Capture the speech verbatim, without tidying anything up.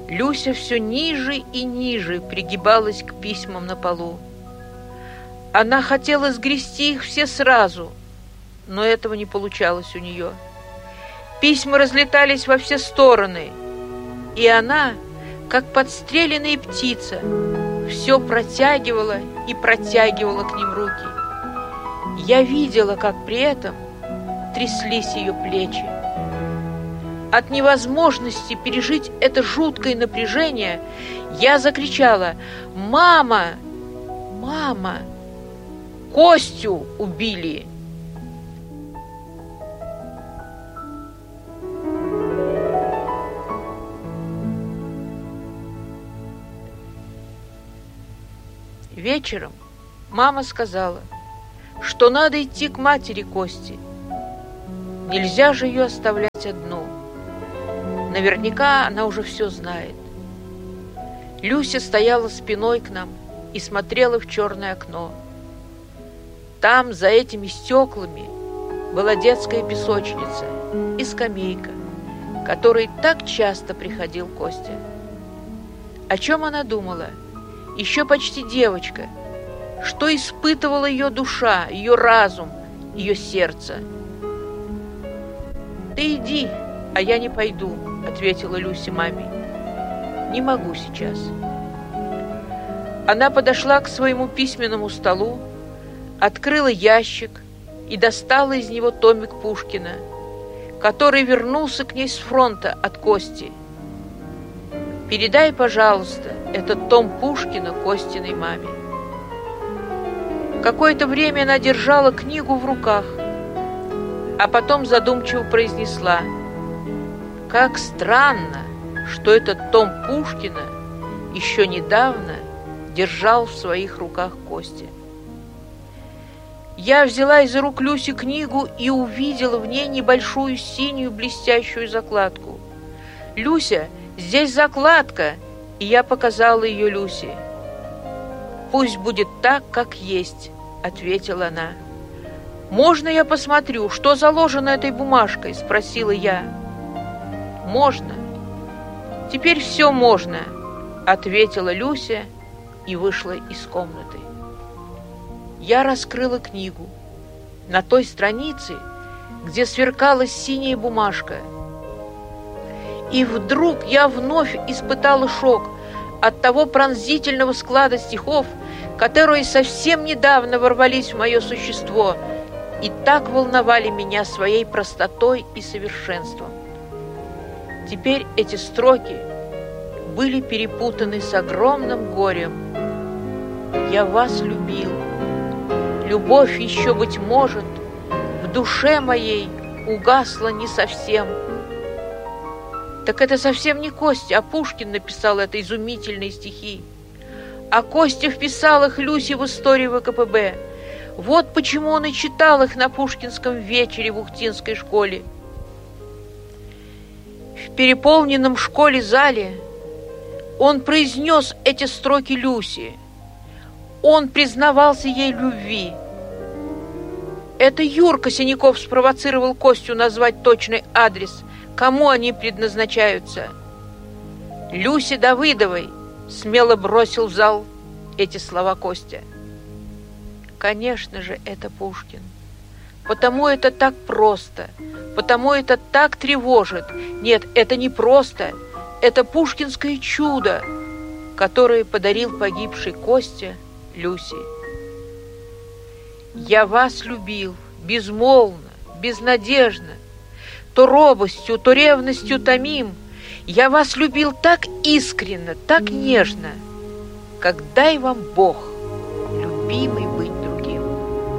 Люся все ниже и ниже пригибалась к письмам на полу. Она хотела сгрести их все сразу, но этого не получалось у нее. Письма разлетались во все стороны, и она, как подстреленная птица, все протягивала и протягивала к ним руки. Я видела, как при этом тряслись ее плечи. От невозможности пережить это жуткое напряжение я закричала: «Мама! Мама! Костю убили!» Вечером мама сказала, что надо идти к матери Кости. Нельзя же ее оставлять одну. Наверняка она уже все знает. Люся стояла спиной к нам и смотрела в черное окно. Там, за этими стеклами, была детская песочница и скамейка, к которой так часто приходил Костя. О чем она думала? Еще почти девочка. Что испытывала ее душа, ее разум, ее сердце? «Ты иди, а я не пойду», — ответила Люся маме. «Не могу сейчас». Она подошла к своему письменному столу, открыла ящик и достала из него томик Пушкина, который вернулся к ней с фронта от Кости. «Передай, пожалуйста, этот том Пушкина Костиной маме». Какое-то время она держала книгу в руках, а потом задумчиво произнесла: «Как странно, что этот том Пушкина еще недавно держал в своих руках Костя». Я взяла из рук Люси книгу и увидела в ней небольшую синюю блестящую закладку. «Люся, здесь закладка!» И я показала ее Люсе. «Пусть будет так, как есть», — ответила она. «Можно я посмотрю, что заложено этой бумажкой?» — спросила я. «Можно. Теперь все можно», — ответила Люся и вышла из комнаты. Я раскрыла книгу. На той странице, где сверкала синяя бумажка. И вдруг я вновь испытала шок от того пронзительного склада стихов, которые совсем недавно ворвались в мое существо и так волновали меня своей простотой и совершенством. Теперь эти строки были перепутаны с огромным горем. «Я вас любил. Любовь еще, быть может, в душе моей угасла не совсем». Так это совсем не Костя, а Пушкин написал это изумительные стихи. А Костя вписал их Люсе в историю вэ ка пэ бэ. Вот почему он и читал их на Пушкинском вечере в Ухтинской школе. В переполненном в школе зале он произнес эти строки Люсе. Он признавался ей в любви. Это Юрка Синяков спровоцировал Костю назвать точный адрес, кому они предназначаются. «Люсе Давыдовой», — смело бросил в зал эти слова Костя. Конечно же, это Пушкин. Потому это так просто, потому это так тревожит. Нет, это не просто, это пушкинское чудо, которое подарил погибший Костя Люсе. «Я вас любил безмолвно, безнадежно, то робостью, то ревностью томим. Я вас любил так искренно, так нежно, как дай вам Бог, любимый, быть